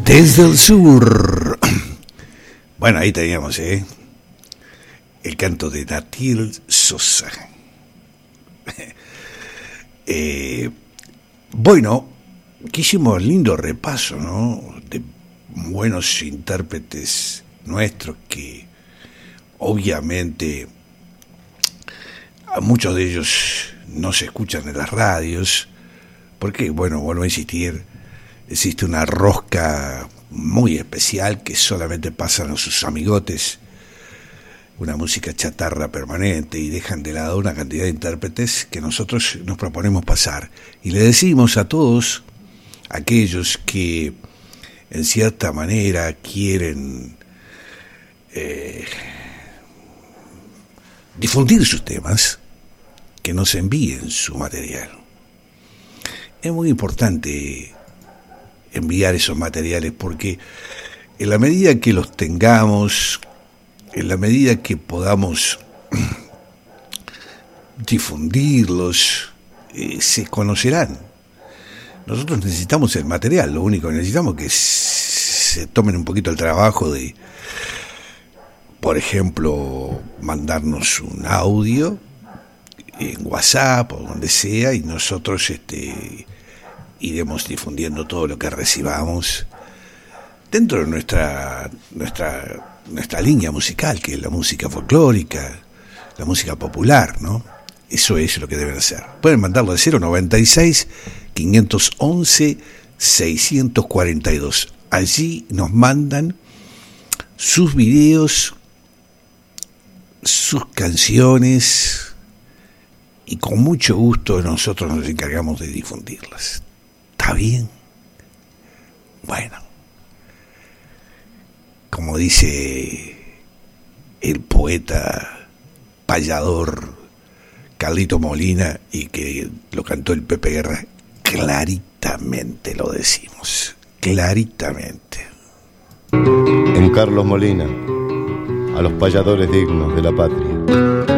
Desde el sur. Bueno, ahí teníamos, el canto de Natiel Sosa. Bueno, que hicimos lindo repaso, ¿no? De buenos intérpretes nuestros que obviamente a muchos de ellos no se escuchan en las radios, porque, bueno, vuelvo a insistir, existe una rosca muy especial que solamente pasan a sus amigotes, una música chatarra permanente, y dejan de lado una cantidad de intérpretes que nosotros nos proponemos pasar. Y le decimos a todos aquellos que en cierta manera quieren difundir sus temas, que nos envíen su material. Es muy importante enviar esos materiales porque en la medida que los tengamos, en la medida que podamos difundirlos, se conocerán. Nosotros necesitamos el material, lo único que necesitamos es que se tomen un poquito el trabajo de, por ejemplo, mandarnos un audio en WhatsApp o donde sea, y nosotros iremos difundiendo todo lo que recibamos dentro de nuestra línea musical, que es la música folclórica, la música popular, ¿no? Eso es lo que deben hacer. Pueden mandarlo al 096 511 642. Allí nos mandan sus videos, sus canciones, y con mucho gusto nosotros nos encargamos de difundirlas. ¿Está bien? Bueno, como dice el poeta payador Carlito Molina, y que lo cantó el Pepe Guerra, claritamente lo decimos, claritamente. En Carlos Molina, a los payadores dignos de la patria.